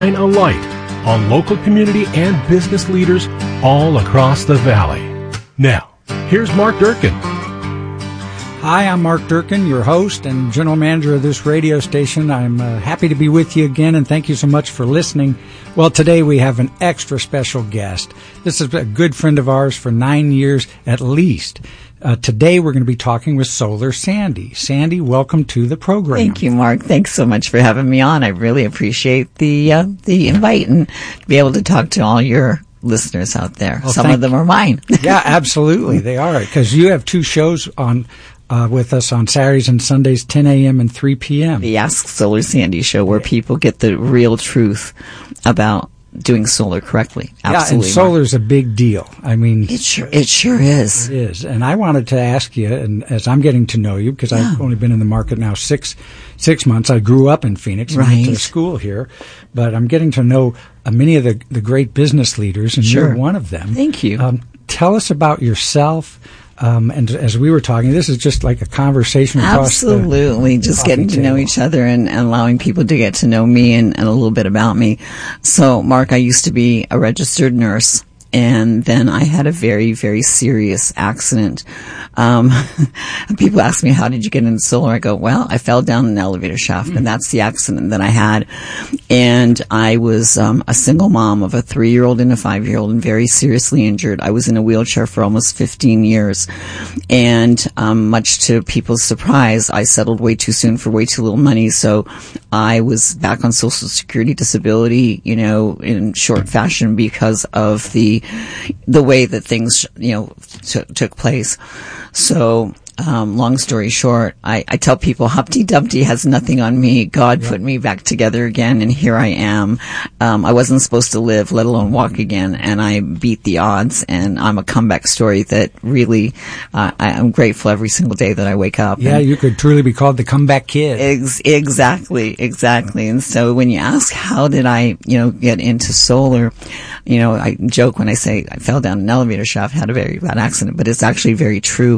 a light on local community and business leaders all across the valley. Now, here's Mark Durkin. Hi, I'm Mark Durkin, your host and general manager of this radio station. I'm happy to be with you again, and thank you so much for listening. Well, today we have an extra special guest. This is a good friend of ours for 9 years at least. Today we're going to be talking with Solar Sandy. Sandy, welcome to the program. Thank you, Mark. Thanks so much for having me on. I really appreciate the invite and to be able to talk to all your listeners out there. Well, some of them are mine. Yeah, absolutely. They are, because you have two shows on with us on Saturdays and Sundays, 10 a.m. and 3 p.m. The Ask Solar Sandy show, where people get the real truth about doing solar correctly. Absolutely. Yeah, and solar's a big deal. I mean, it sure is. It is. And I wanted to ask you, and as I'm getting to know you, because I've only been in the market now six months. I grew up in Phoenix and went to school here, but I'm getting to know many of the great business leaders, and you're one of them. Thank you. Tell us about yourself. And as we were talking, this is just like a conversation across Absolutely. Just getting to know each other and allowing people to get to know me and a little bit about me. So, Mark, I used to be a registered nurse. And then I had a very, very serious accident. People ask me, how did you get into solar? I go, well, I fell down an elevator shaft, and that's the accident that I had. And I was a single mom of a 3-year-old and a 5-year-old and very seriously injured. I was in a wheelchair for almost 15 years. And much to people's surprise, I settled way too soon for way too little money. So I was back on Social Security disability, in short fashion because of the way that things, took place. So, long story short, I tell people Humpty Dumpty has nothing on me. God put me back together again, and here I am. I wasn't supposed to live, let alone walk again, and I beat the odds, and I'm a comeback story that really, I'm grateful every single day that I wake up. Yeah, you could truly be called the comeback kid. Exactly. And so when you ask how did I, get into solar, I joke when I say I fell down an elevator shaft, had a very bad accident, but it's actually very true.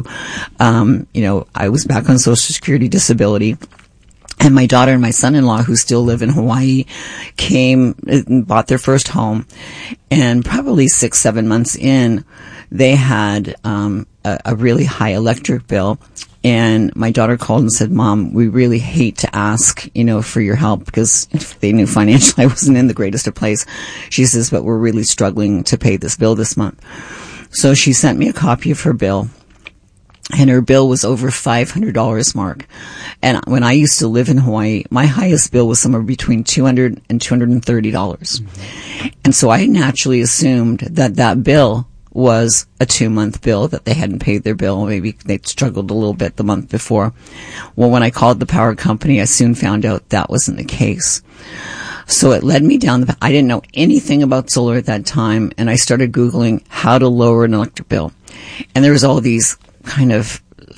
I was back on Social Security disability, and my daughter and my son-in-law, who still live in Hawaii, came and bought their first home, and probably 6-7 months in, they had a really high electric bill. And my daughter called and said, Mom, we really hate to ask, for your help, because they knew financially I wasn't in the greatest of place. She says, but we're really struggling to pay this bill this month. So she sent me a copy of her bill. And her bill was over $500, Mark. And when I used to live in Hawaii, my highest bill was somewhere between $200 and $230. Mm-hmm. And so I naturally assumed that bill was a 2-month bill, that they hadn't paid their bill. Maybe they'd struggled a little bit the month before. Well, when I called the power company, I soon found out that wasn't the case. So it led me down I didn't know anything about solar at that time, and I started Googling how to lower an electric bill. And there was all these kind of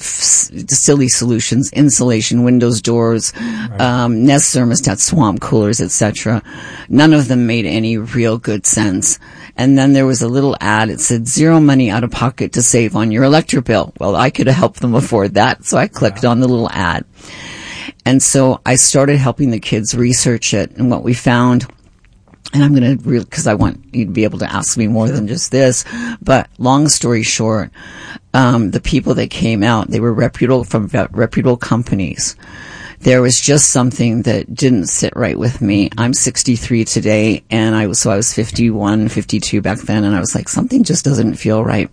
silly solutions: insulation, windows, doors, Nest thermostats, swamp coolers, etc. None of them made any real good sense. And then there was a little ad. It said, 0 money out of pocket to save on your electric bill. Well, I could have helped them afford that, so I clicked on the little ad. And so I started helping the kids research it, and what we found, and I'm going to, because I want you to be able to ask me more than just this, but long story short, the people that came out, they were from reputable companies. There was just something that didn't sit right with me. I'm 63 today, and I was 51, 52 back then, and I was like, something just doesn't feel right.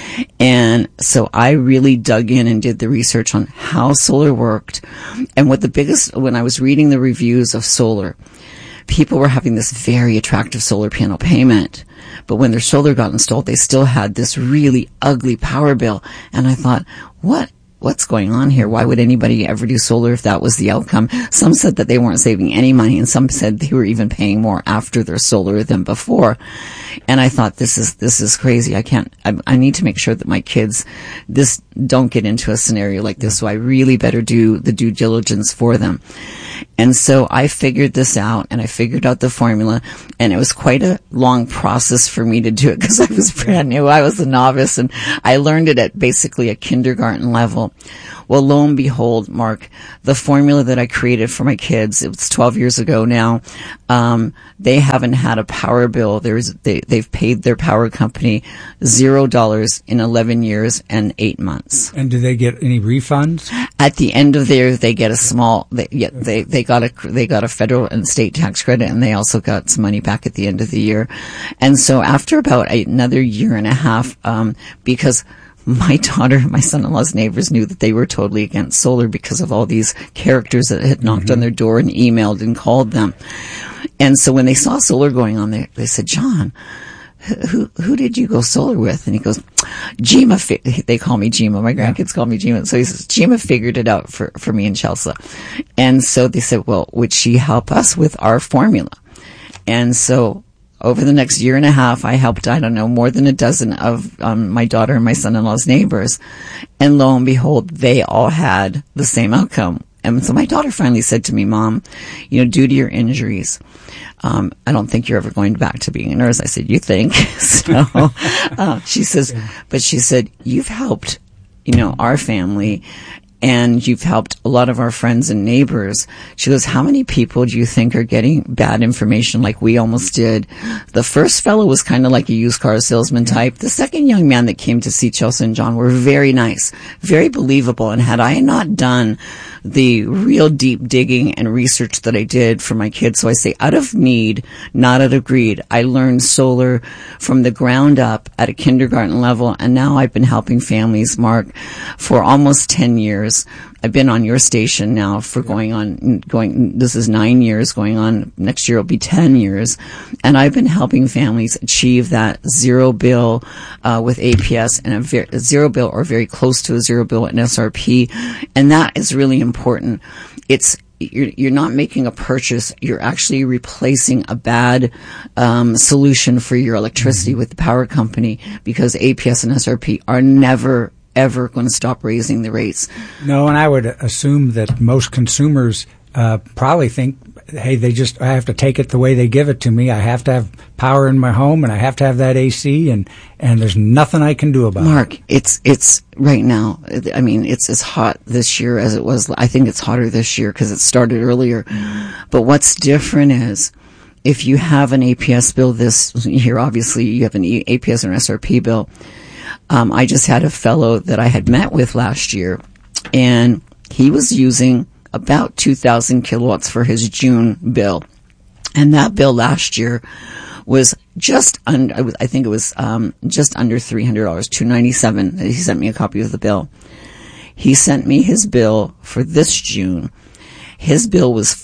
And so I really dug in and did the research on how solar worked. And when I was reading the reviews of solar, people were having this very attractive solar panel payment, but when their solar got installed, they still had this really ugly power bill. And I thought, what's going on here? Why would anybody ever do solar if that was the outcome? Some said that they weren't saving any money, and some said they were even paying more after their solar than before. And I thought, this is crazy. I need to make sure that my kids don't get into a scenario like this, so I really better do the due diligence for them. And so I figured this out, and I figured out the formula, and it was quite a long process for me to do it because I was brand new. I was a novice, and I learned it at basically a kindergarten level. Well, lo and behold, Mark, the formula that I created for my kids, it was 12 years ago now, they haven't had a power bill. They've paid their power company $0 in 11 years and 8 months. And do they get any refunds? At the end of the year, they get a small, they got a federal and state tax credit, and they also got some money back at the end of the year. And so after about another year and a half, because my daughter and my son-in-law's neighbors knew that they were totally against solar because of all these characters that had knocked on their door and emailed and called them. And so when they saw solar going on there, they said, John, who did you go solar with? And he goes, Gima, they call me Gima. My grandkids call me Gima. So he says, Gima figured it out for me and Chelsea. And so they said, well, would she help us with our formula? And so over the next year and a half, I helped, I don't know, more than a dozen of my daughter and my son-in-law's neighbors. And lo and behold, they all had the same outcome. And so my daughter finally said to me, Mom, due to your injuries, I don't think you're ever going back to being a nurse. I said, you think? So she said, you've helped, our family, and you've helped a lot of our friends and neighbors. She goes, how many people do you think are getting bad information like we almost did? The first fellow was kind of like a used car salesman type. The second young man that came to see Chelsea and John were very nice, very believable. And had I not done the real deep digging and research that I did for my kids, so I say out of need, not out of greed, I learned solar from the ground up at a kindergarten level. And now I've been helping families, Mark, for almost 10 years. I've been on your station now for this is 9 years, going on, next year will be 10 years. And I've been helping families achieve that zero bill, with APS and a zero bill or very close to a zero bill in SRP. And that is really important. You're not making a purchase. You're actually replacing a bad solution for your electricity with the power company, because APS and SRP are never ever going to stop raising the rates. No, and I would assume that most consumers probably think, hey, I have to take it the way they give it to me. I have to have power in my home, and I have to have that AC, and there's nothing I can do about it. Mark, it's right now, I mean, it's as hot this year as it was. I think it's hotter this year because it started earlier. But what's different is, if you have an APS bill this year, obviously you have an APS and SRP bill. I just had a fellow that I had met with last year, and he was using about 2,000 kilowatts for his June bill. And that bill last year was just under, I think it was just under $300, $297. He sent me a copy of the bill. He sent me his bill for this June. His bill was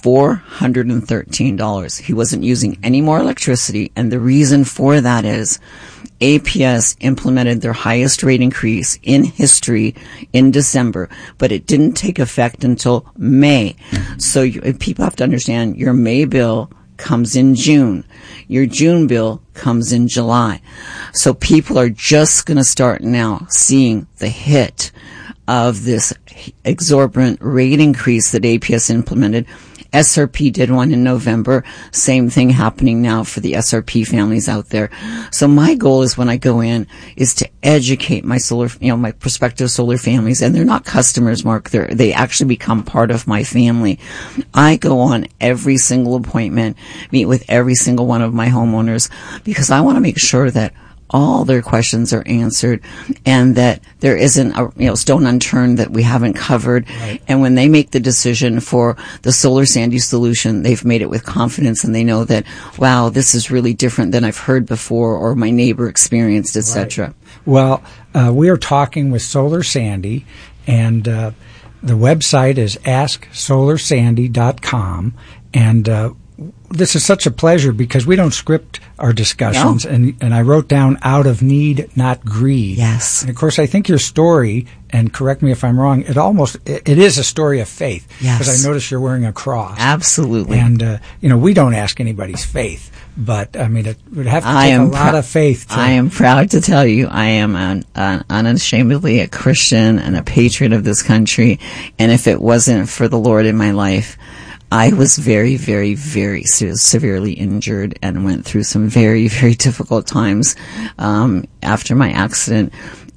$413. He wasn't using any more electricity, and the reason for that is APS implemented their highest rate increase in history in December, but it didn't take effect until May. So people have to understand, your May bill comes in June. Your June bill comes in July. So people are just going to start now seeing the hit of this exorbitant rate increase that APS implemented. SRP did one in November. Same thing happening now for the SRP families out there. So my goal is, when I go in, is to educate my my prospective solar families. And they're not customers, Mark. They actually become part of my family. I go on every single appointment, meet with every single one of my homeowners, because I want to make sure that all their questions are answered, and that there isn't a stone unturned that we haven't covered. Right. And when they make the decision for the Solar Sandy solution, they've made it with confidence, and they know that, wow, this is really different than I've heard before or my neighbor experienced, etc. Right. Well, we are talking with Solar Sandy, and the website is asksolarsandy.com, and this is such a pleasure because we don't script our discussions, no. and I wrote down out of need, not greed. Yes. And of course, I think your story, and correct me if I'm wrong, it is a story of faith. Yes. Because I notice you're wearing a cross. Absolutely. And, we don't ask anybody's faith, but I mean, it would have to take a lot of faith. I am proud to tell you, I am unashamedly a Christian and a patriot of this country. And if it wasn't for the Lord in my life, I was very, very, very severely injured and went through some very, very difficult times after my accident.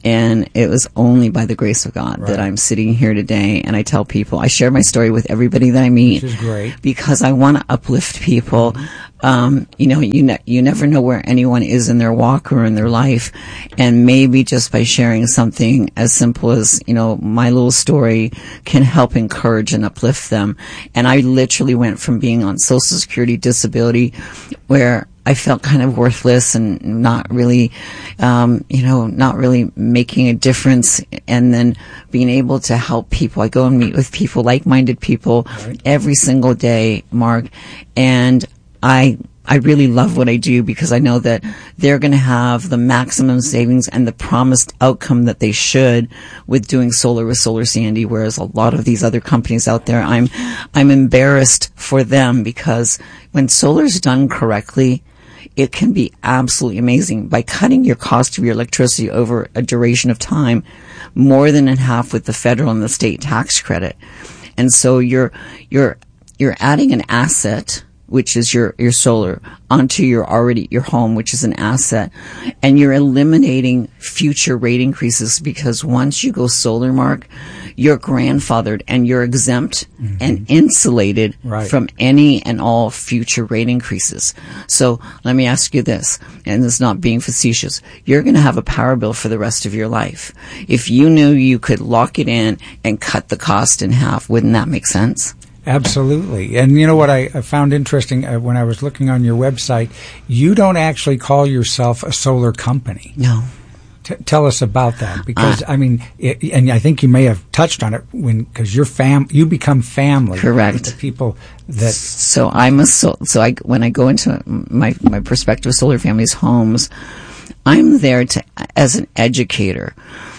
And it was only by the grace of God that I'm sitting here today. And I tell people, I share my story with everybody that I meet. Which is great. Because I want to uplift people. You never know where anyone is in their walk or in their life. And maybe just by sharing something as simple as, my little story can help encourage and uplift them. And I literally went from being on Social Security disability, where I felt kind of worthless and not really making a difference, and then being able to help people. I go and meet with people, like-minded people, every single day, Mark, and I really love what I do because I know that they're going to have the maximum savings and the promised outcome that they should with doing solar with Solar Sandy, whereas a lot of these other companies out there, I'm embarrassed for them, because when solar's done correctly, it can be absolutely amazing by cutting your cost of your electricity over a duration of time more than in half with the federal and the state tax credit. And so you're adding an asset, which is your solar, onto your home, which is an asset, and you're eliminating future rate increases, because once you go solar, Mark, you're grandfathered and you're exempt and insulated from any and all future rate increases. So let me ask you this, and this is not being facetious. You're going to have a power bill for the rest of your life. If you knew you could lock it in and cut the cost in half, wouldn't that make sense? Absolutely. And you know what I found interesting when I was looking on your website, you don't actually call yourself a solar company. No. Tell us about that, because and I think you may have touched on it because you become family. Correct. With the people that. So when I go into my prospective solar families' homes, I'm there as an educator.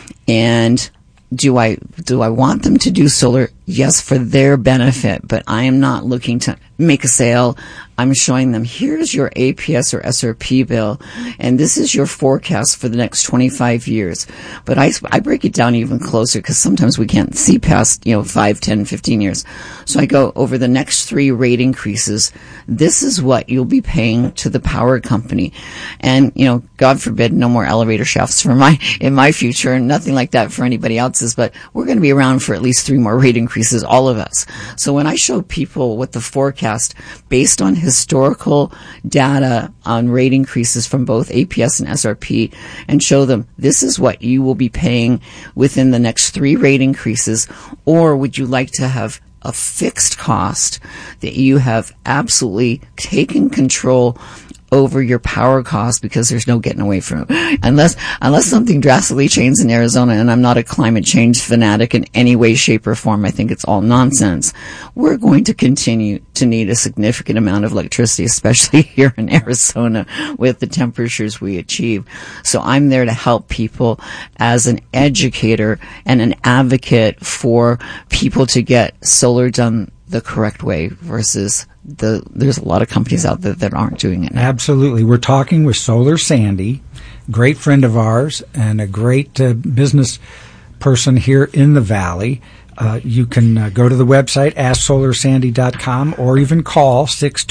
And do I want them to do solar? Yes, for their benefit, but I am not looking to make a sale. I'm showing them, here's your APS or SRP bill, and this is your forecast for the next 25 years. But I break it down even closer, because sometimes we can't see past, 5, 10, 15 years. So I go over the next 3 rate increases. This is what you'll be paying to the power company. And, God forbid, no more elevator shafts in my future, and nothing like that for anybody else's, but we're going to be around for at least 3 more rate increases, all of us. So when I show people what the forecast based on historical data on rate increases from both APS and SRP, and show them this is what you will be paying within the next 3 rate increases, or would you like to have a fixed cost that you have absolutely taken control over your power costs, because there's no getting away from it. Unless something drastically changes in Arizona, and I'm not a climate change fanatic in any way, shape, or form, I think it's all nonsense, we're going to continue to need a significant amount of electricity, especially here in Arizona with the temperatures we achieve. So I'm there to help people as an educator and an advocate for people to get solar done the correct way, versus there's a lot of companies out there that aren't doing it now. Absolutely. We're talking with Solar Sandy, great friend of ours and a great business person here in the Valley. You can go to the website, AskSolarSandy.com, or even call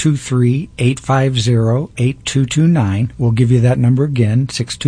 623-850-8229. We'll give you that number again,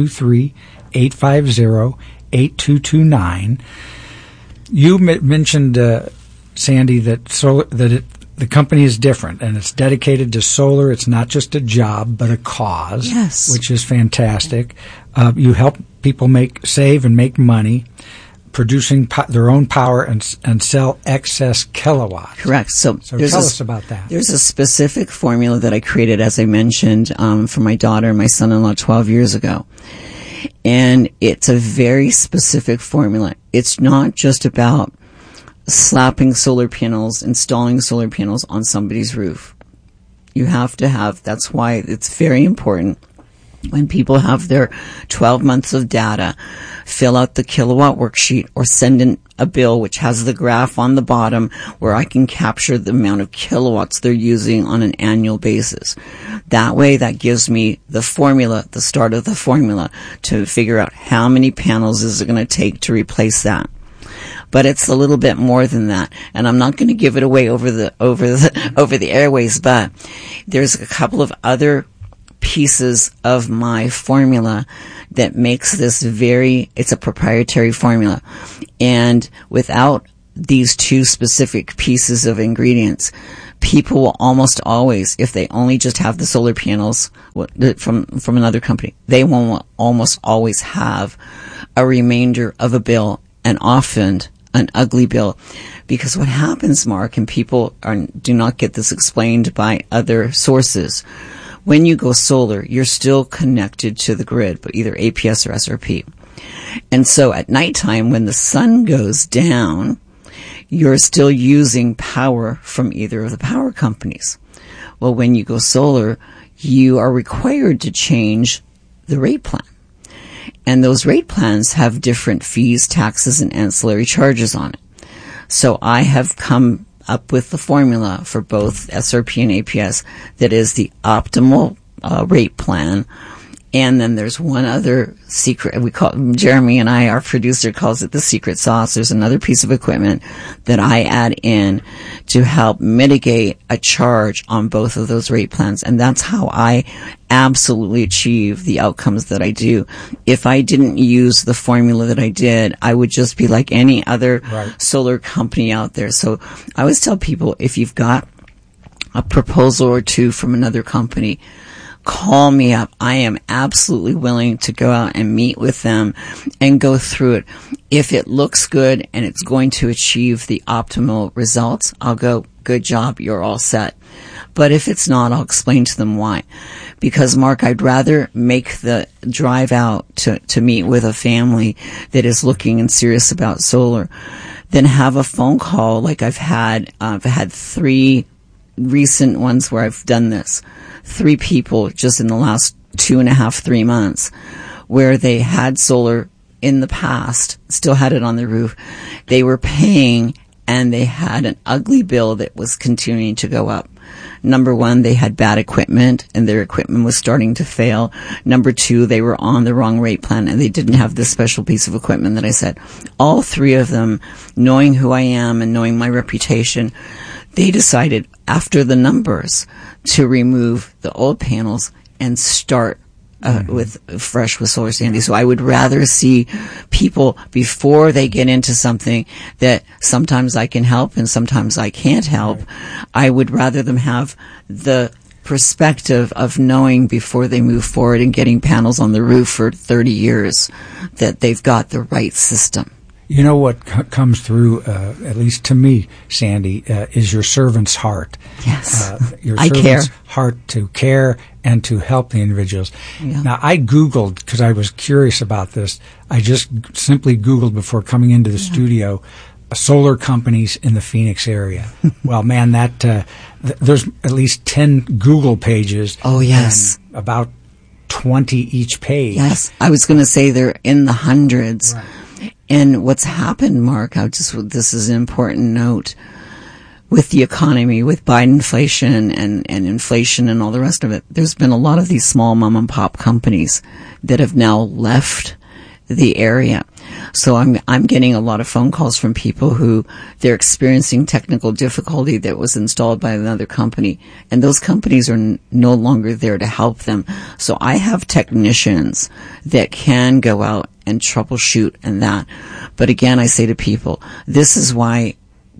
623-850-8229. You mentioned, Sandy, that the company is different, and it's dedicated to solar. It's not just a job, but a cause, yes, which is fantastic. You help people save and make money, producing their own power and sell excess kilowatts. Correct. So tell us about that. There's a specific formula that I created, as I mentioned, for my daughter and my son-in-law 12 years ago. And it's a very specific formula. It's not just about slapping solar panels, installing solar panels on somebody's roof. You have to that's why it's very important when people have their 12 months of data, fill out the kilowatt worksheet or send in a bill which has the graph on the bottom where I can capture the amount of kilowatts they're using on an annual basis. That way, that gives me the formula, the start of the formula, to figure out how many panels is it going to take to replace that. But it's a little bit more than that, and I'm not going to give it away over the airways. But there's a couple of other pieces of my formula that makes this it's a proprietary formula. And without these two specific pieces of ingredients, people will almost always, if they only just have the solar panels from another company, they will almost always have a remainder of a bill, and often an ugly bill. Because what happens, Mark, and people do not get this explained by other sources, when you go solar, you're still connected to the grid, but either APS or SRP. And so at nighttime, when the sun goes down, you're still using power from either of the power companies. Well, when you go solar, you are required to change the rate plan. And those rate plans have different fees, taxes, and ancillary charges on it. So I have come up with the formula for both SRP and APS that is the optimal rate plan. And then there's one other secret, Jeremy and I, our producer, calls it the secret sauce. There's another piece of equipment that I add in to help mitigate a charge on both of those rate plans. And that's how I absolutely achieve the outcomes that I do. If I didn't use the formula that I did, I would just be like any other solar company out there. So I always tell people, if you've got a proposal or two from another company, call me up. I am absolutely willing to go out and meet with them and go through it. If it looks good and it's going to achieve the optimal results, I'll go, good job, you're all set. But if it's not, I'll explain to them why. Because, Mark, I'd rather make the drive out to meet with a family that is looking and serious about solar than have a phone call like I've had 3 recent ones where I've done this. 3 people just in the last 2.5, 3 months where they had solar in the past, still had it on the roof. They were paying and they had an ugly bill that was continuing to go up. Number 1, they had bad equipment and their equipment was starting to fail. Number 2, they were on the wrong rate plan and they didn't have this special piece of equipment that I said. All 3 of them, knowing who I am and knowing my reputation, they decided after the numbers to remove the old panels and start with Solar Sandy. So I would rather see people before they get into something that sometimes I can help and sometimes I can't help. I would rather them have the perspective of knowing before they move forward and getting panels on the roof for 30 years that they've got the right system. You know what comes through, at least to me, Sandy, is your servant's heart. Yes, your I servant's care. heart to care and to help the individuals. Yeah. Now, I Googled, because I was curious about this, I just simply Googled before coming into the studio, solar companies in the Phoenix area. Well, man, there's at least 10 Google pages. Oh, yes. And about 20 each page. Yes, I was going to say they're in the hundreds. Right. And what's happened, Mark, this is an important note, with the economy, with Biden inflation and inflation and all the rest of it, there's been a lot of these small mom and pop companies that have now left the area. So I'm getting a lot of phone calls from people who they're experiencing technical difficulty that was installed by another company, and those companies are no longer there to help them. So I have technicians that can go out and troubleshoot and that. But again, I say to people, this is why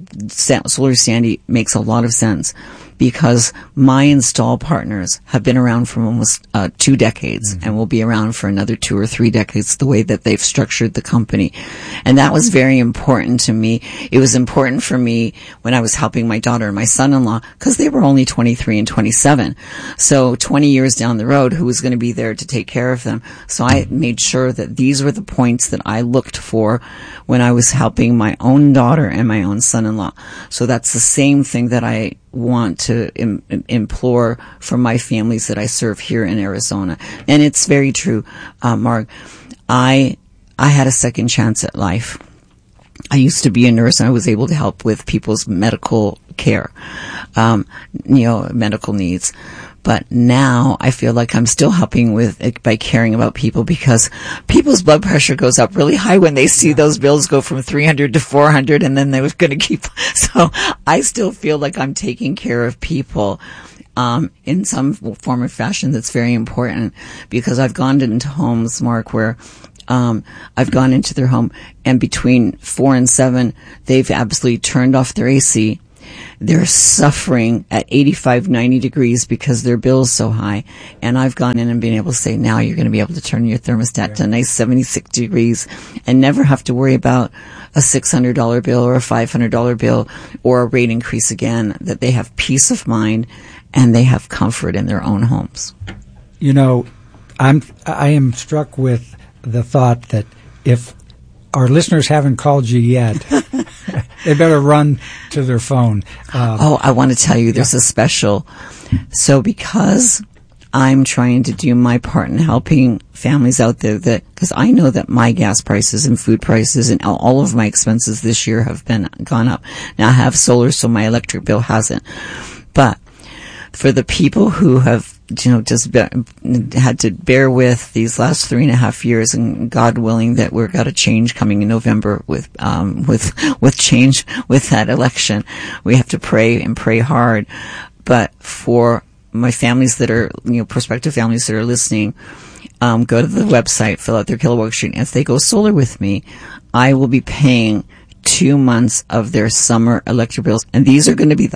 Solar Sandy makes a lot of sense, because my install partners have been around for almost 2 decades and will be around for another 2 or 3 decades, the way that they've structured the company. And that was very important to me. It was important for me when I was helping my daughter and my son-in-law, because they were only 23 and 27. So 20 years down the road, who was going to be there to take care of them? So I made sure that these were the points that I looked for when I was helping my own daughter and my own son-in-law. So that's the same thing that I want to implore from my families that I serve here in Arizona. And it's very true, Mark. I had a second chance at life. I used to be a nurse and I was able to help with people's medical care, medical needs. But now I feel like I'm still helping with it by caring about people, because people's blood pressure goes up really high when they see those bills go from 300 to 400, and then they're going to keep. So I still feel like I'm taking care of people in some form or fashion that's very important, because I've gone into homes, Mark, where I've gone into their home, and between 4 and 7, they've absolutely turned off their AC. They're suffering at 85, 90 degrees because their bill's so high. And I've gone in and been able to say, now you're going to be able to turn your thermostat to a nice 76 degrees and never have to worry about a $600 bill or a $500 bill or a rate increase again, that they have peace of mind and they have comfort in their own homes. You know, I am struck with the thought that if our listeners haven't called you yet, they better run to their phone. I want to tell you, there's a special. So because I'm trying to do my part in helping families out there, because I know that my gas prices and food prices and all of my expenses this year have gone up. Now I have solar, so my electric bill hasn't. But for the people who have, just had to bear with these last 3.5 years, and God willing that we've got a change coming in November with change with that election. We have to pray and pray hard. But for my families that are, prospective families that are listening, go to the website, fill out their kilowatt sheet, and if they go solar with me, I will be paying 2 months of their summer electric bills. And these are going to be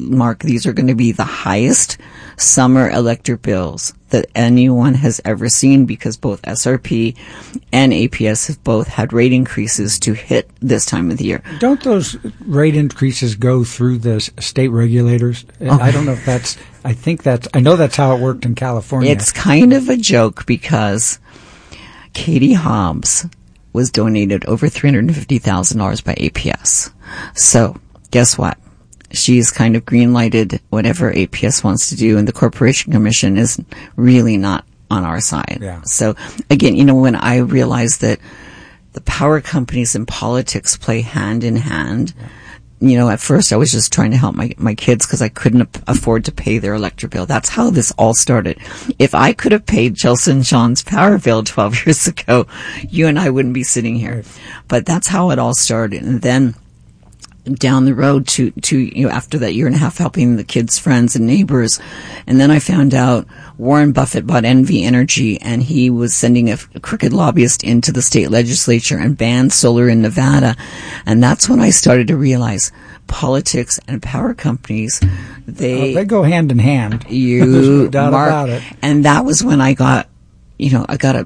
the highest summer electric bills that anyone has ever seen, because both SRP and APS have both had rate increases to hit this time of the year. Don't those rate increases go through the state regulators? I don't know if I know that's how it worked in California. It's kind of a joke, because Katie Hobbs was donated over $350,000 by APS. So guess what? She's kind of green-lighted whatever APS wants to do, and the Corporation Commission is really not on our side. Yeah. So again, when I realized that the power companies and politics play hand in hand, at first I was just trying to help my kids because I couldn't afford to pay their electric bill. That's how this all started. If I could have paid Chelsea and Sean's power bill 12 years ago, you and I wouldn't be sitting here. Right. But that's how it all started. And then down the road to after that 1.5 years helping the kids' friends and neighbors, and then I found out Warren Buffett bought NV Energy, and he was sending a crooked lobbyist into the state legislature and banned solar in Nevada. And that's when I started to realize politics and power companies, they go hand in hand. There's no doubt about it. And that was when I got to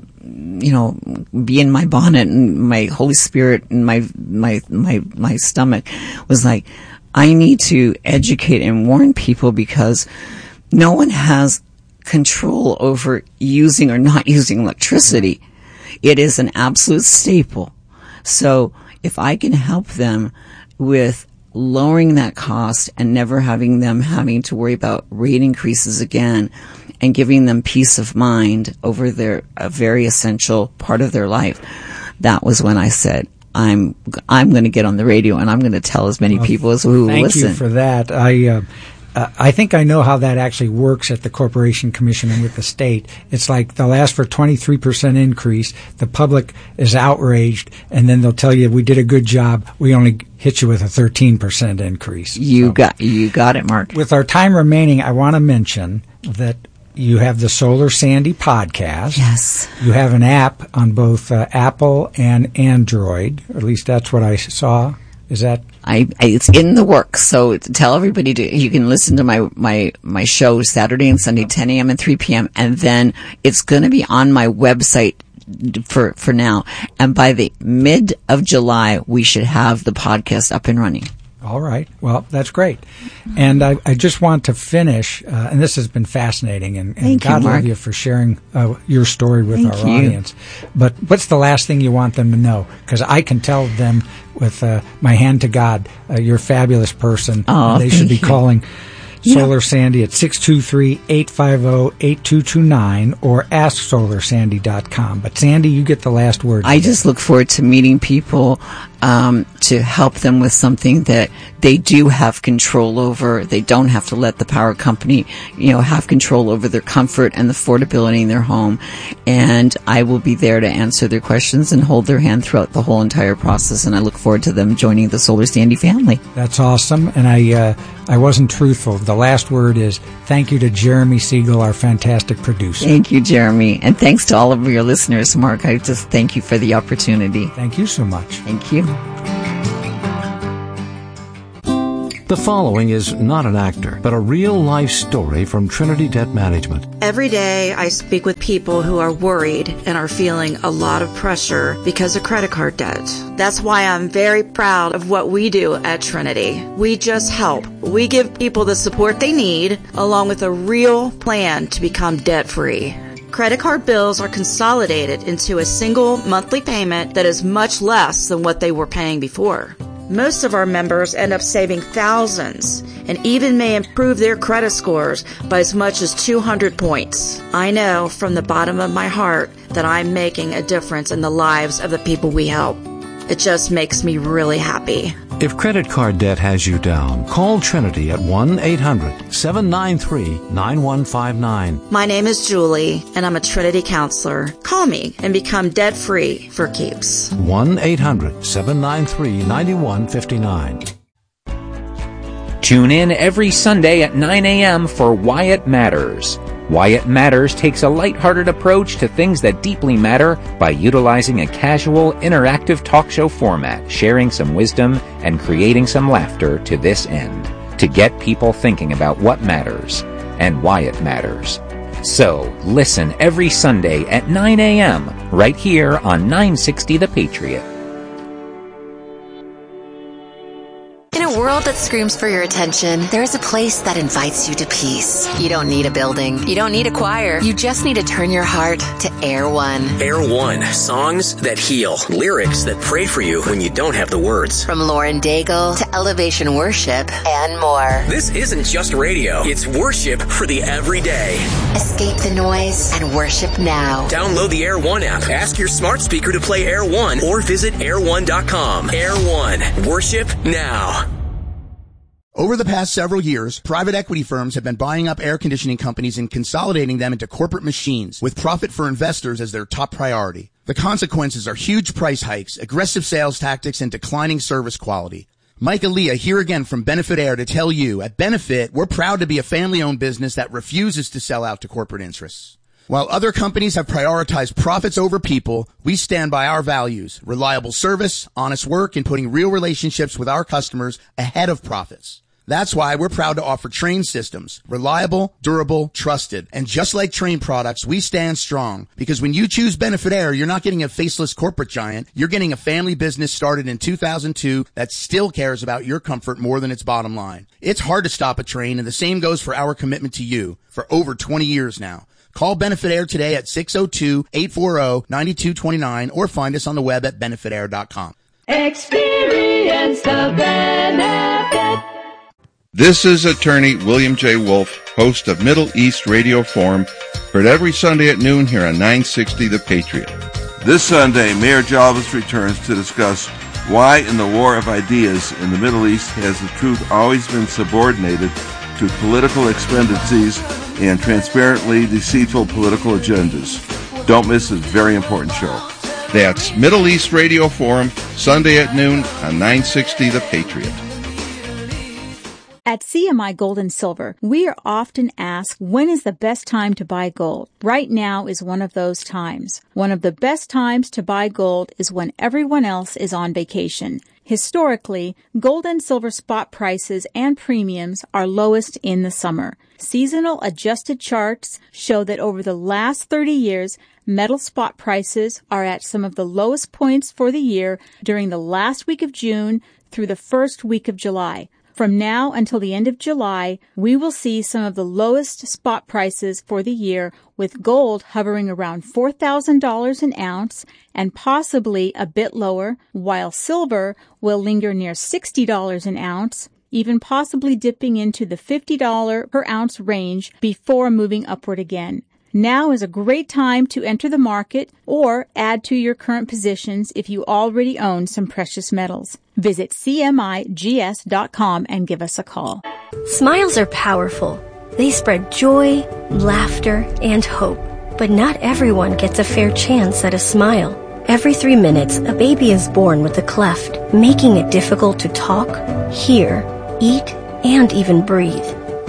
be in my bonnet, and my Holy Spirit and my stomach was like, I need to educate and warn people, because no one has control over using or not using electricity. It is an absolute staple. So if I can help them with lowering that cost and never having to worry about rate increases again, and giving them peace of mind over a very essential part of their life, that was when I said, I'm going to get on the radio and I'm going to tell as many people as who will listen. Thank you for that. I think I know how that actually works at the Corporation Commission and with the state. It's like they'll ask for 23% increase. The public is outraged, and then they'll tell you, we did a good job. We only hit you with a 13% increase. You got it, Mark. With our time remaining, I want to mention that you have the Solar Sandy podcast. Yes. You have an app on both Apple and Android. Or at least that's what I saw. Is that? It's in the works. So tell everybody you can listen to my show Saturday and Sunday, 10 a.m. and 3 p.m. And then it's going to be on my website for now. And by the mid of July, we should have the podcast up and running. All right. Well, that's great. And I just want to finish, and this has been fascinating, and God love you for sharing your story with our audience. But what's the last thing you want them to know? Because I can tell them with my hand to God, you're a fabulous person. Oh, they should be calling Solar Sandy at 623-850-8229 or asksolarsandy.com. But Sandy, you get the last word. I just look forward to meeting people to help them with something that they do have control over. They don't have to let the power company, have control over their comfort and the affordability in their home. And I will be there to answer their questions and hold their hand throughout the whole entire process. And I look forward to them joining the Solar Sandy family. That's awesome. And I wasn't truthful. The the last word is thank you to Jeremy Siegel, our fantastic producer. Thank you, Jeremy. And thanks to all of your listeners, Mark. I just thank you for the opportunity. Thank you so much. Thank you. The following is not an actor, but a real-life story from Trinity Debt Management. Every day I speak with people who are worried and are feeling a lot of pressure because of credit card debt. That's why I'm very proud of what we do at Trinity. We just help. We give people the support they need, along with a real plan to become debt-free. Credit card bills are consolidated into a single monthly payment that is much less than what they were paying before. Most of our members end up saving thousands and even may improve their credit scores by as much as 200 points. I know from the bottom of my heart that I'm making a difference in the lives of the people we help. It just makes me really happy. If credit card debt has you down, call Trinity at 1-800-793-9159. My name is Julie, and I'm a Trinity counselor. Call me and become debt-free for keeps. 1-800-793-9159. Tune in every Sunday at 9 a.m. for Wyatt Matters. Wyatt Matters takes a lighthearted approach to things that deeply matter by utilizing a casual, interactive talk show format, sharing some wisdom and creating some laughter to this end, to get people thinking about what matters and why it matters. So, listen every Sunday at 9 a.m. right here on 960 The Patriot. In a world that screams for your attention, there is a place that invites you to peace. You don't need a building. You don't need a choir. You just need to turn your heart to Air One. Air One, songs that heal, lyrics that pray for you when you don't have the words. From Lauren Daigle to Elevation Worship and more. This isn't just radio. It's worship for the everyday. Escape the noise and worship now. Download the Air One app. Ask your smart speaker to play Air One or visit air1.com. Air One, worship now. Over the past several years, private equity firms have been buying up air conditioning companies and consolidating them into corporate machines with profit for investors as their top priority. The consequences are huge price hikes, aggressive sales tactics, and declining service quality. Mike Aaliyah here again from Benefit Air to tell you, at Benefit, we're proud to be a family-owned business that refuses to sell out to corporate interests. While other companies have prioritized profits over people, we stand by our values, reliable service, honest work, and putting real relationships with our customers ahead of profits. That's why we're proud to offer Trane systems. Reliable, durable, trusted. And just like Trane products, we stand strong. Because when you choose Benefit Air, you're not getting a faceless corporate giant. You're getting a family business started in 2002 that still cares about your comfort more than its bottom line. It's hard to stop a train, and the same goes for our commitment to you for over 20 years now. Call Benefit Air today at 602-840-9229 or find us on the web at benefitair.com. Experience the benefit. This is attorney William J. Wolf, host of Middle East Radio Forum, heard every Sunday at noon here on 960 The Patriot. This Sunday, Mayor Jarvis returns to discuss why in the war of ideas in the Middle East has the truth always been subordinated to political expediencies and transparently deceitful political agendas. Don't miss this very important show. That's Middle East Radio Forum, Sunday at noon on 960 The Patriot. At CMI Gold and Silver, we are often asked, when is the best time to buy gold? Right now is one of those times. One of the best times to buy gold is when everyone else is on vacation. Historically, gold and silver spot prices and premiums are lowest in the summer. Seasonal adjusted charts show that over the last 30 years, metal spot prices are at some of the lowest points for the year during the last week of June through the first week of July. From now until the end of July, we will see some of the lowest spot prices for the year, with gold hovering around $4,000 an ounce and possibly a bit lower, while silver will linger near $60 an ounce, even possibly dipping into the $50 per ounce range before moving upward again. Now is a great time to enter the market or add to your current positions if you already own some precious metals. Visit CMIGS.com and give us a call. Smiles are powerful. They spread joy, laughter, and hope. But not everyone gets a fair chance at a smile. Every 3 minutes, a baby is born with a cleft, making it difficult to talk, hear, eat, and even breathe.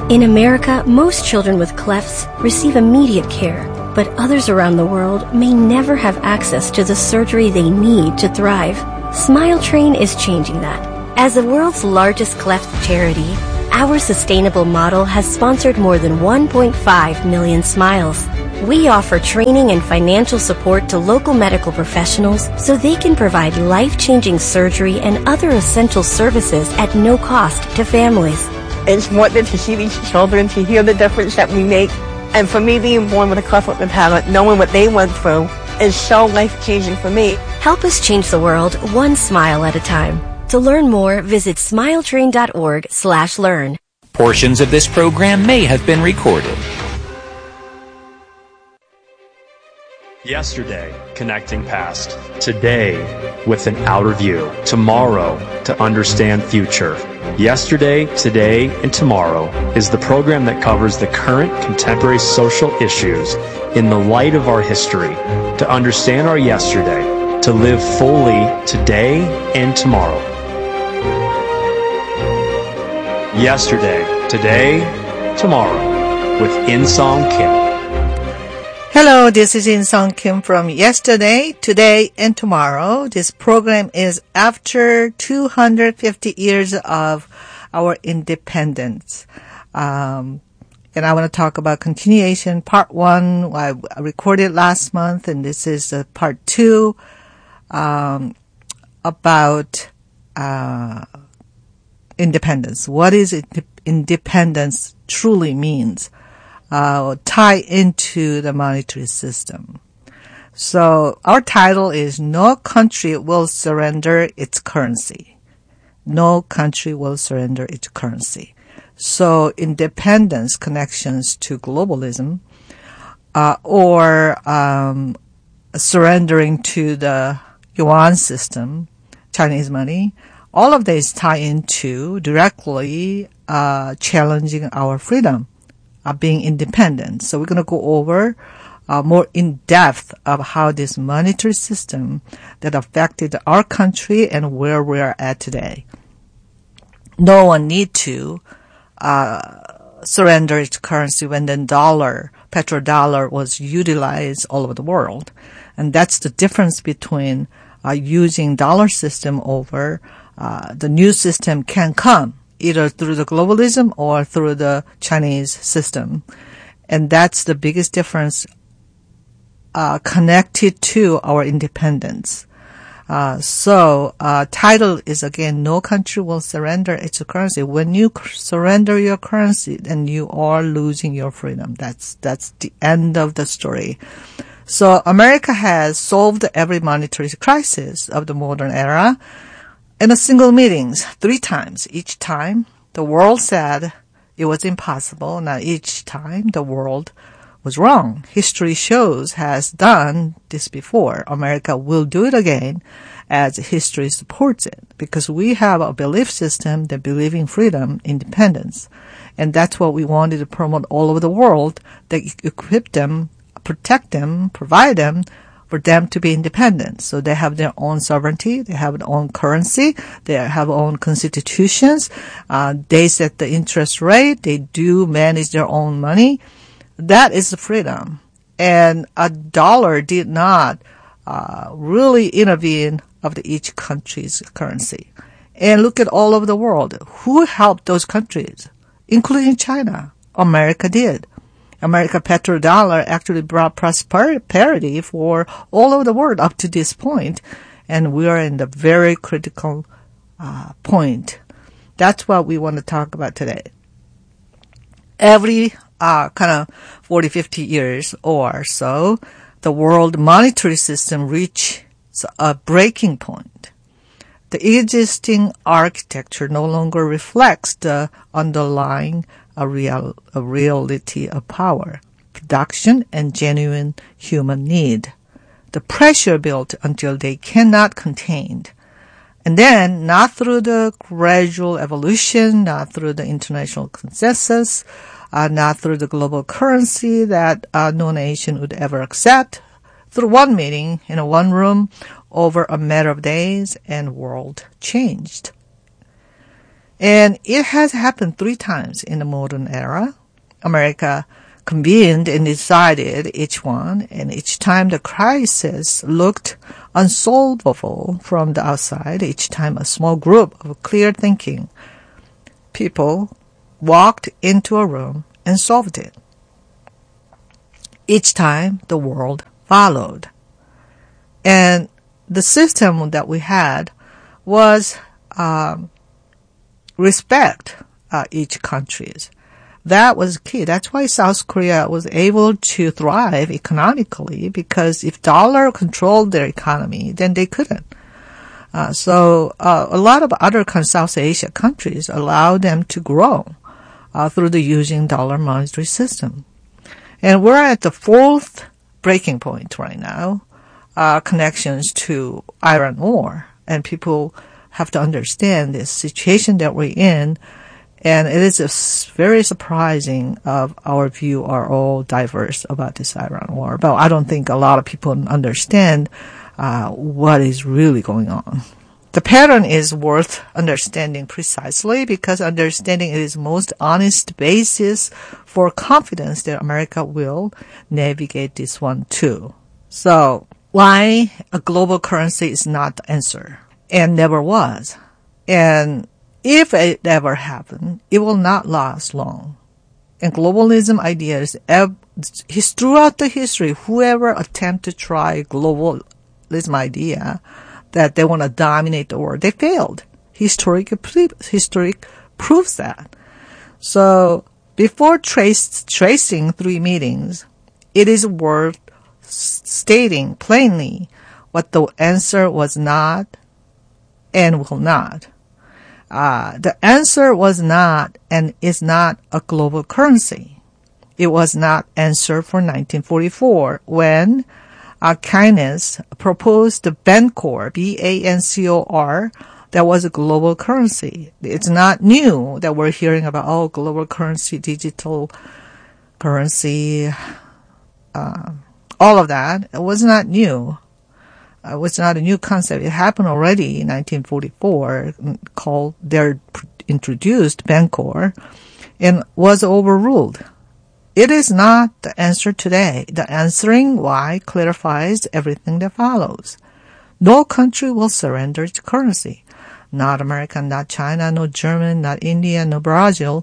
In America, most children with clefts receive immediate care, but others around the world may never have access to the surgery they need to thrive. Smile Train is changing that. As the world's largest cleft charity, our sustainable model has sponsored more than 1.5 million smiles. We offer training and financial support to local medical professionals so they can provide life-changing surgery and other essential services at no cost to families. It's important to see these children, to hear the difference that we make. And for me, being born with a cleft lip and palate, knowing what they went through is so life-changing for me. Help us change the world one smile at a time. To learn more, visit smiletrain.org/learn. Portions of this program may have been recorded. Yesterday, connecting past. Today, with an outer view. Tomorrow, to understand future. Yesterday, Today, and Tomorrow is the program that covers the current contemporary social issues in the light of our history, to understand our yesterday, to live fully today and tomorrow. Yesterday, Today, Tomorrow with In-Song Kim. Hello, this is In-Song Kim from Yesterday, Today, and Tomorrow. This program is after 250 years of our independence. And I want to talk about continuation. Part 1, I recorded last month, and this is part 2 about independence. What is independence truly means? Tie into the monetary system. So our title is No Country Will Surrender Its Currency. No country will surrender its currency. So independence connections to globalism, or surrendering to the yuan system, Chinese money, all of these tie into directly challenging our freedom. Being independent. So we're going to go over more in depth of how this monetary system that affected our country and where we're at today. No one need to surrender its currency when the petrodollar was utilized all over the world. And that's the difference between using dollar system over the new system can come either through the globalism or through the Chinese system. And that's the biggest difference connected to our independence. So title is again, No Country Will Surrender Its Currency. When you surrender your currency, then you are losing your freedom. That's the end of the story. So America has solved every monetary crisis of the modern era in a single meetings 3 times. Each time the world said it was impossible. Now each time the world was wrong. History shows has done this before. America will do it again as history supports it, because we have a belief system that believes in freedom, independence. And that's what we wanted to promote all over the world, that equip them, protect them, provide them, for them to be independent. So they have their own sovereignty, they have their own currency, they have their own constitutions, they set the interest rate, they do manage their own money. That is the freedom. And a dollar did not really intervene of each country's currency. And look at all over the world. Who helped those countries? Including China. America did. America petrodollar actually brought prosperity for all over the world up to this point, and we are in the very critical point. That's what we want to talk about today. Every kind of 40, 50 years or so, the world monetary system reaches a breaking point. The existing architecture no longer reflects the underlying reality of power, production, and genuine human need. The pressure built until they cannot contain. And then, not through the gradual evolution, not through the international consensus, not through the global currency that no nation would ever accept, through one meeting in a one room over a matter of days, and world changed. And it has happened 3 times in the modern era. America convened and decided each one, and each time the crisis looked unsolvable from the outside, each time a small group of clear thinking people walked into a room and solved it. Each time the world followed. And the system that we had was respect each country's. That was key. That's why South Korea was able to thrive economically, because if dollar controlled their economy, then they couldn't. So a lot of other South Asia countries allowed them to grow through the using dollar monetary system. And we're at the 4th breaking point right now, connections to Iran war. And people have to understand this situation that we're in. And it is very surprising of our view are all diverse about this Iran war. But I don't think a lot of people understand what is really going on. The pattern is worth understanding precisely because understanding it is most honest basis for confidence that America will navigate this one too. So why a global currency is not the answer and never was. And if it ever happened, it will not last long. And globalism ideas, throughout the history, whoever attempt to try globalism idea that they want to dominate the world, they failed. History proves that. So before tracing 3 meetings, it is worth stating plainly what the answer was not and will not. The answer was not and is not a global currency. It was not answer for 1944 when Keynes proposed the Bancor, B-A-N-C-O-R, that was a global currency. It's not new that we're hearing about, global currency, digital currency, all of that. It was not new. It was not a new concept. It happened already in 1944, they're introduced Bancor, and was overruled. It is not the answer today. The answering why clarifies everything that follows. No country will surrender its currency. Not America, not China, no German, not India, no Brazil.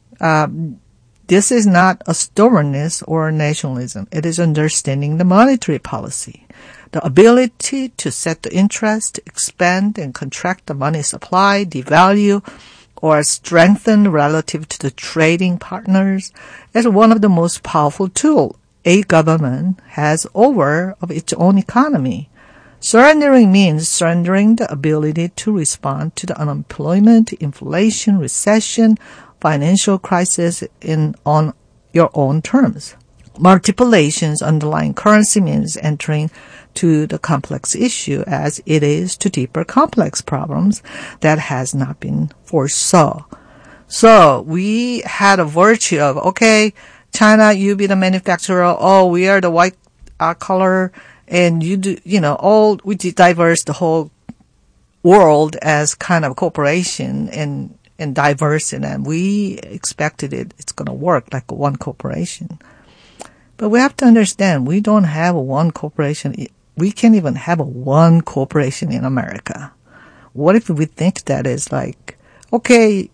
This is not a stubbornness or nationalism. It is understanding the monetary policy. The ability to set the interest, expand and contract the money supply, devalue, or strengthen relative to the trading partners is one of the most powerful tools a government has over of its own economy. Surrendering means surrendering the ability to respond to the unemployment, inflation, recession, financial crisis on your own terms. Multiplications underlying currency means entering to the complex issue as it is to deeper complex problems that has not been foresaw. So we had a virtue of, okay, China, you be the manufacturer. We are the white collar, and you do, we diverse the whole world as kind of corporation and diverse, and we expected it's going to work like one corporation. But we have to understand, we don't have one corporation. We can't even have one corporation in America. What if we think that is like, okay,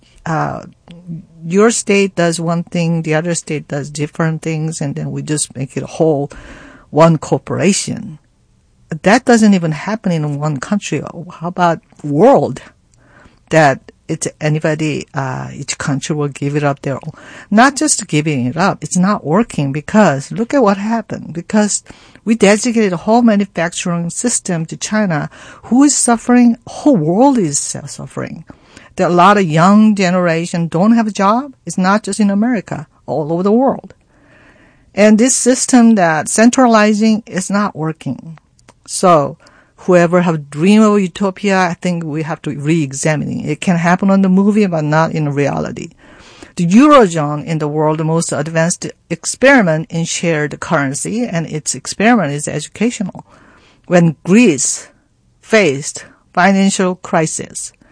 your state does one thing, the other state does different things, and then we just make it a whole one corporation. That doesn't even happen in one country. How about world? That it's anybody, each country will give it up their own. Not just giving it up, it's not working because look at what happened. Because we designated a whole manufacturing system to China. Who is suffering? The whole world is suffering. There are a lot of young generation don't have a job. It's not just in America, all over the world. And this system that centralizing is not working. So whoever have dream of utopia, I think we have to re-examine it. It can happen on the movie, but not in reality. The Eurozone in the world, the most advanced experiment in shared currency, and its experiment is educational. When Greece faced financial crisis,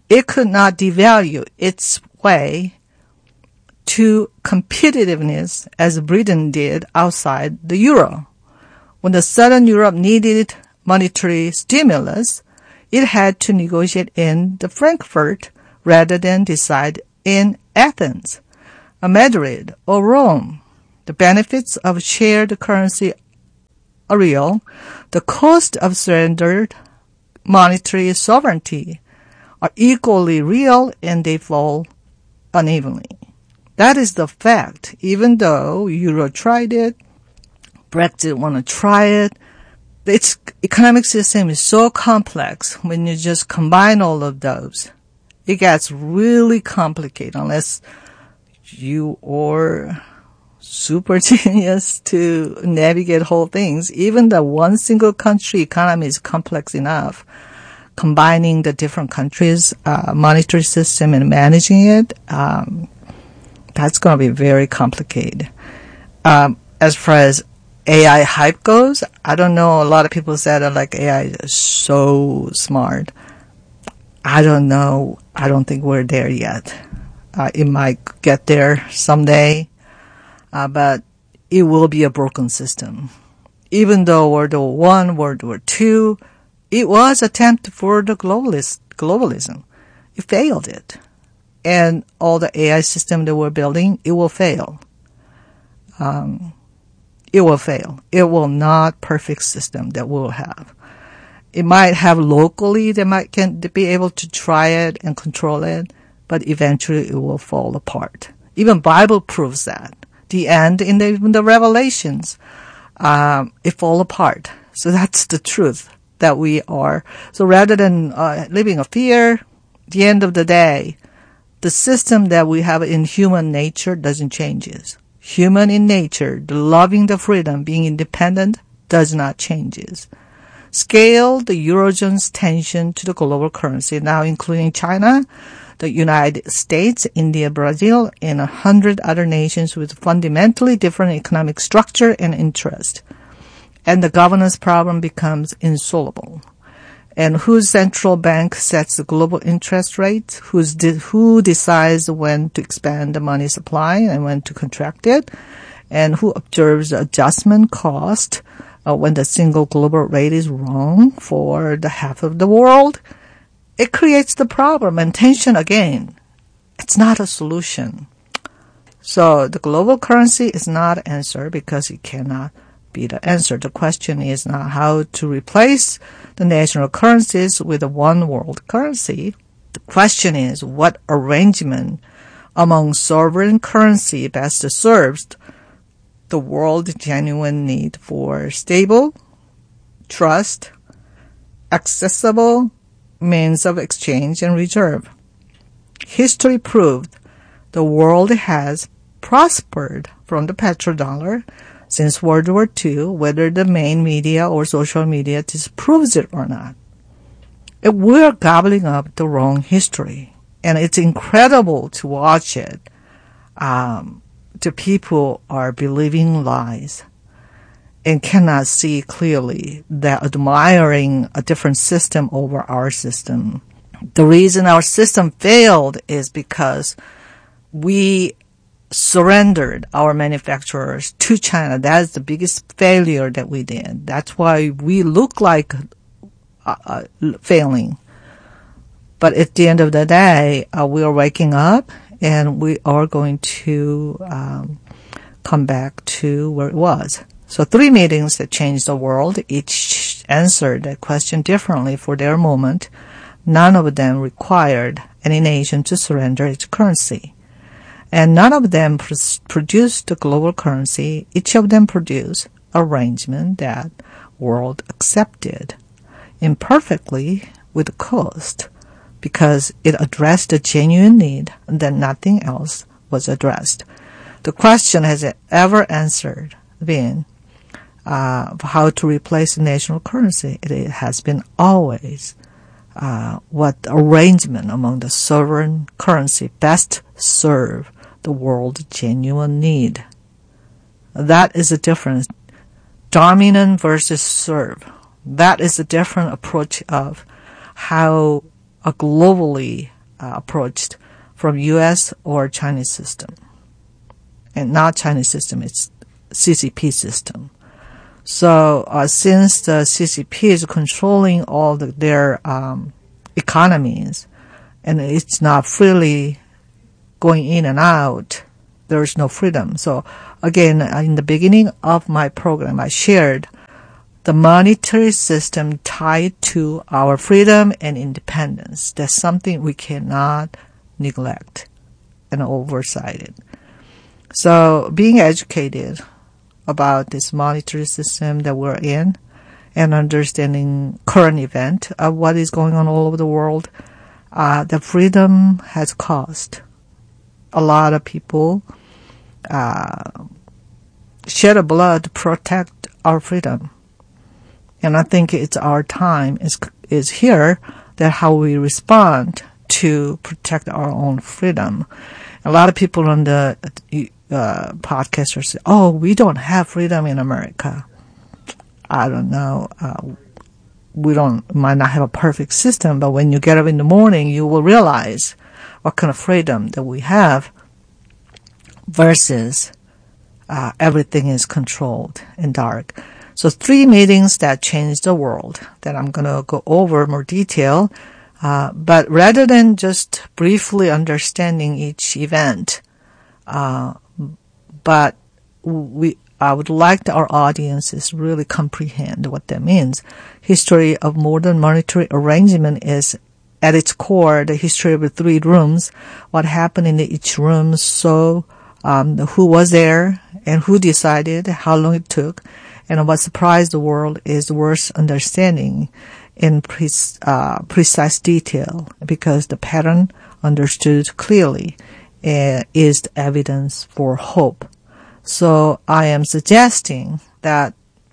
it could not devalue its way to competitiveness as Britain did outside the euro. When the Southern Europe needed monetary stimulus, it had to negotiate in the Frankfurt rather than decide in Athens, Madrid, or Rome. The benefits of shared currency are real. The cost of surrendered monetary sovereignty are equally real, and they fall unevenly. That is the fact. Even though Euro tried it, Brexit want to try it, its economic system is so complex. When you just combine all of those, it gets really complicated unless you are super genius to navigate whole things. Even the one single country economy is complex enough. Combining the different countries' monetary system and managing it, that's going to be very complicated. As far as AI hype goes, I don't know. A lot of people said that like AI is so smart. I don't know. I don't think we're there yet. It might get there someday, but it will be a broken system. Even though World War I, World War II, it was attempt for the globalism. It failed it. And all the AI system that we're building, it will fail. It will fail. It will not perfect system that we'll have. It might have locally, they can be able to try it and control it, but eventually it will fall apart. Even Bible proves that. The end, even the Revelations, it fall apart. So that's the truth that we are. So rather than living a fear, the end of the day, the system that we have in human nature doesn't change. Human in nature, the loving the freedom, being independent, does not change. Scale the Eurozone's tension to the global currency, now including China, the United States, India, Brazil, and 100 other nations with fundamentally different economic structure and interest. And the governance problem becomes insoluble. And whose central bank sets the global interest rate? Who decides when to expand the money supply and when to contract it? And who observes the adjustment cost when the single global rate is wrong for the half of the world? It creates the problem and tension again. It's not a solution. So the global currency is not an answer because it cannot be the answer. The question is not how to replace the national currencies with a one world currency. The question is what arrangement among sovereign currency best serves the world's genuine need for stable, trust, accessible means of exchange and reserve. History proved the world has prospered from the petrodollar since World War II, whether the main media or social media disproves it or not. We're gobbling up the wrong history, and it's incredible to watch it. The people are believing lies and cannot see clearly that admiring a different system over our system. The reason our system failed is because we surrendered our manufacturers to China. That is the biggest failure that we did. That's why we look like failing. But at the end of the day, we are waking up and we are going to come back to where it was. So 3 meetings that changed the world, each answered that question differently for their moment. None of them required any nation to surrender its currency. And none of them produced a global currency. Each of them produced arrangement that world accepted imperfectly with cost because it addressed a genuine need and then nothing else was addressed. The question has ever answered been how to replace the national currency. It has been always what arrangement among the sovereign currency best serve the world's genuine need. That is a difference. Dominant versus serve. That is a different approach of how a globally approached from U.S. or Chinese system. And not Chinese system, it's CCP system. So since the CCP is controlling all their economies, and it's not freely going in and out, there is no freedom. So again, in the beginning of my program, I shared the monetary system tied to our freedom and independence. That's something we cannot neglect and oversight it. So being educated about this monetary system that we're in and understanding current event of what is going on all over the world, the freedom has cost. A lot of people shed a blood to protect our freedom. And I think it's our time is here that how we respond to protect our own freedom. A lot of people on the podcast are saying, "Oh, we don't have freedom in America." I don't know. We might not have a perfect system, but when you get up in the morning, you will realize what kind of freedom that we have versus everything is controlled and dark. So 3 meetings that changed the world that I'm going to go over more detail. But rather than just briefly understanding each event, but I would like our audiences really comprehend what that means. History of modern monetary arrangement is at its core the history of the 3 rooms, what happened in each room, so who was there and who decided, how long it took, and what surprised the world is worth understanding in precise detail, because the pattern understood clearly is the evidence for hope. So I am suggesting that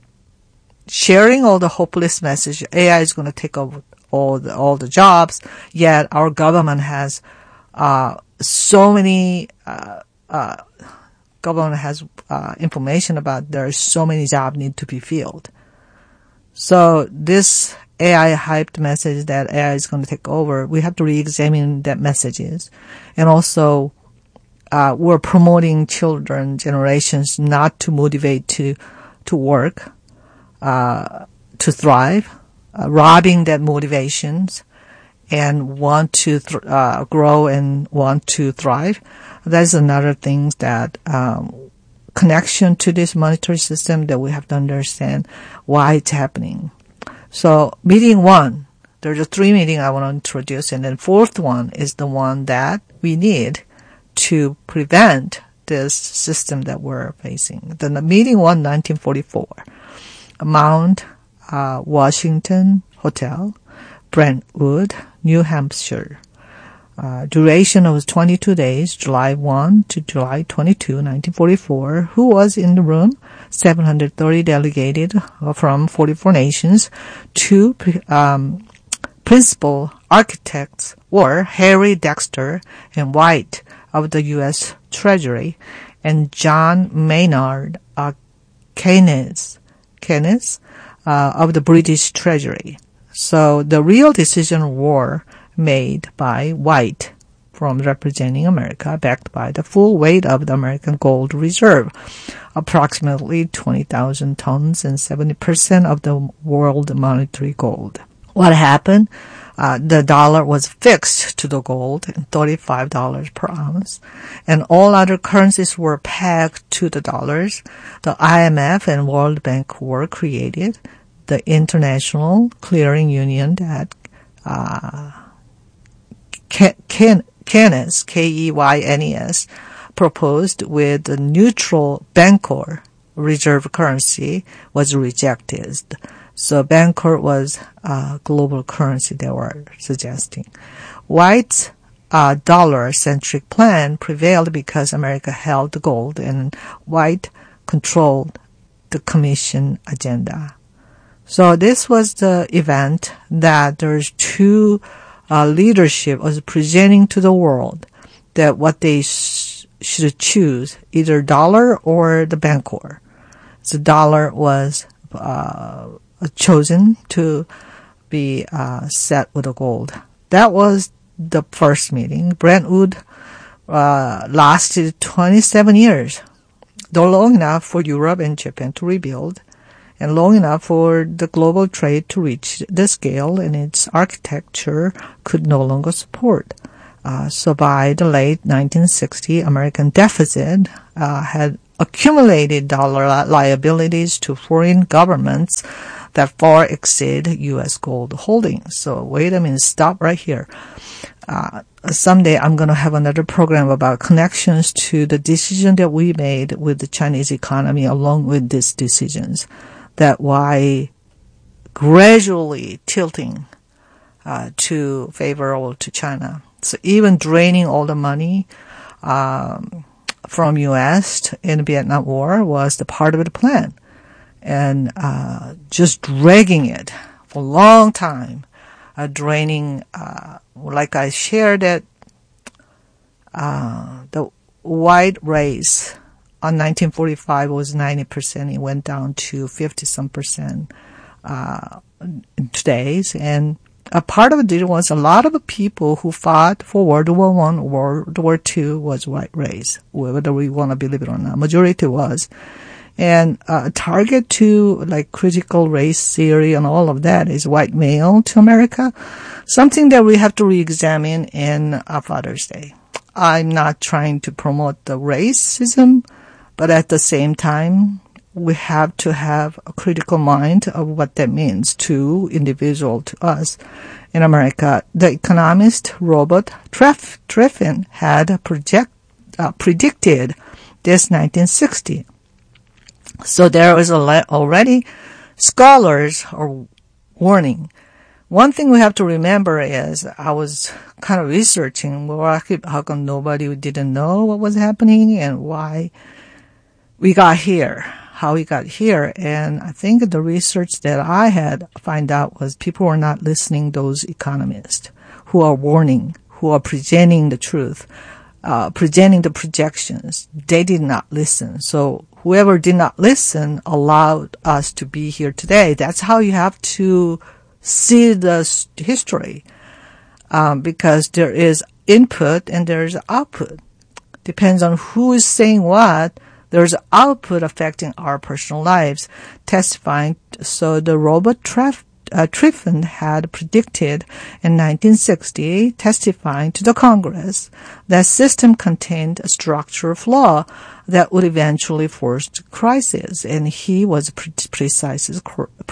sharing all the hopeless message, AI is going to take over all the jobs, yet our government has so many government has information about there are so many jobs need to be filled. So this AI hyped message that AI is going to take over, we have to re-examine that messages. And also, we're promoting children generations not to motivate to work, to thrive, robbing that motivations and want to grow and want to thrive. That's another thing that connection to this monetary system that we have to understand why it's happening. So meeting 1, there's a 3 meeting I want to introduce, and then 4th one is the one that we need to prevent this system that we're facing. The meeting 1, 1944, Mount Washington Hotel, Brentwood, New Hampshire. Duration was 22 days, July 1 to July 22, 1944. Who was in the room? 730 delegated from 44 nations. 2 principal architects were Harry Dexter and White of the U.S. Treasury and John Maynard Keynes of the British Treasury. So the real decision were made by White from representing America, backed by the full weight of the American gold reserve, approximately 20,000 tons and 70% of the world monetary gold. What happened? The dollar was fixed to the gold at $35 per ounce, and all other currencies were pegged to the dollars. The IMF and World Bank were created. The International Clearing Union that Keynes, K-E-Y-N-E-S, proposed with the neutral Bancor reserve currency was rejected. So Bancor was a global currency they were suggesting. White's dollar-centric plan prevailed because America held the gold and White controlled the commission agenda. So this was the event that there's 2 leadership was presenting to the world that what they should choose, either dollar or the Bancor. So dollar was chosen to be set with the gold. That was the first meeting. Bretton Woods lasted 27 years, though long enough for Europe and Japan to rebuild, and long enough for the global trade to reach the scale and its architecture could no longer support. So by the late 1960s, American deficit had accumulated dollar liabilities to foreign governments that far exceed U.S. gold holdings. So wait a minute, stop right here. Someday I'm going to have another program about connections to the decision that we made with the Chinese economy along with these decisions. That why gradually tilting to favorable to China. So even draining all the money from U.S. in the Vietnam War was the part of the plan. And just dragging it for a long time, draining, like I shared that the white race on 1945 was 90%. It went down to 50-some% in today's. And a part of it was a lot of the people who fought for World War I, World War II was white race, whether we want to believe it or not. Majority was. And target to like critical race theory and all of that is white male to America, something that we have to re-examine in Father's Day. I'm not trying to promote the racism, but at the same time, we have to have a critical mind of what that means to individual, to us in America. The economist Robert Triffin had predicted this 1960. So there is already scholars are warning. One thing we have to remember is I was kind of researching how come nobody didn't know what was happening and why we got here, how we got here. And I think the research that I had find out was people were not listening to those economists who are warning, who are presenting the truth, presenting the projections. They did not listen. So whoever did not listen allowed us to be here today. That's how you have to see the history, because there is input and there is output. Depends on who is saying what. There's output affecting our personal lives, testifying. So the Robert Triffin had predicted in 1960, testifying to the Congress, that system contained a structural flaw that would eventually force crisis, and he was precise and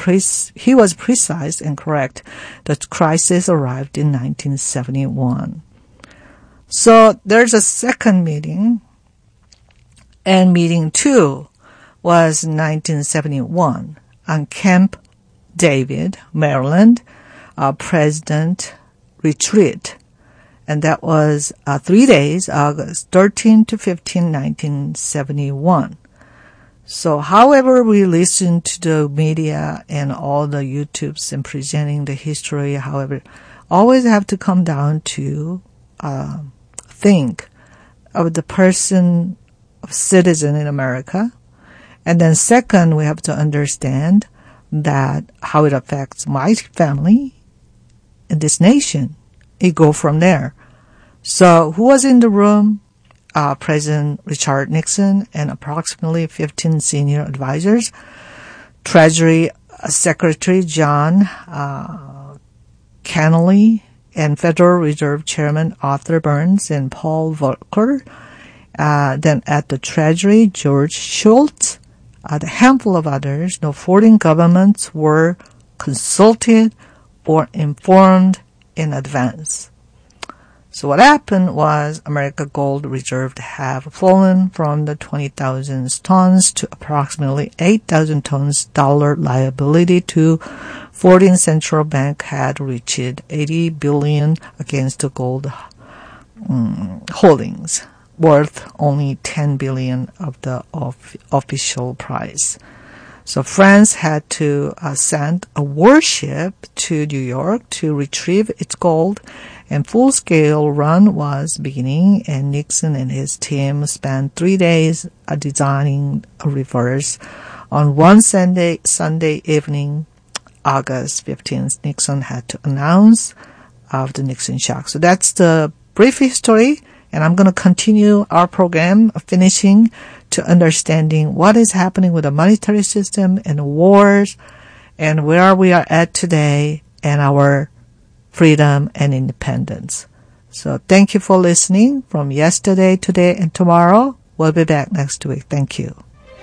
correct. The crisis arrived in 1971. So there's a second meeting. And meeting 2 was 1971 on Camp David, Maryland, President Retreat. And that was 3 days, August 13 to 15, 1971. So however we listen to the media and all the YouTubes and presenting the history, however, always have to come down to think of the person, of citizen in America. And then second, we have to understand that how it affects my family and this nation. It go from there. So who was in the room? President Richard Nixon and approximately 15 senior advisors. Treasury Secretary John Connally and Federal Reserve Chairman Arthur Burns and Paul Volcker. Then at the Treasury, George Shultz, a handful of others. No foreign governments were consulted or informed in advance. So what happened was America gold reserve have fallen from the 20,000 tons to approximately 8,000 tons. Dollar liability to foreign central bank had reached $80 billion against the gold holdings, worth only $10 billion of the official price. So France had to send a warship to New York to retrieve its gold, and full-scale run was beginning, and Nixon and his team spent 3 days designing a reverse. On one Sunday evening, August 15th, Nixon had to announce of the Nixon shock. So that's the brief history, and I'm going to continue our program, finishing to understanding what is happening with the monetary system and wars and where we are at today and our freedom and independence. So thank you for listening from yesterday, today, and tomorrow. We'll be back next week. Thank you.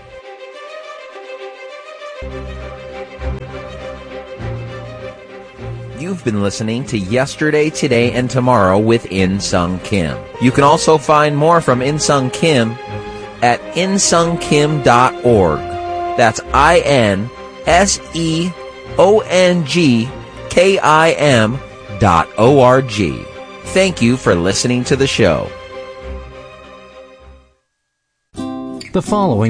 You've been listening to Yesterday, Today, and Tomorrow with In-Sung Kim. You can also find more from In-Sung Kim at insungkim.org. That's INSEONGKIM.org. Thank you for listening to the show. The following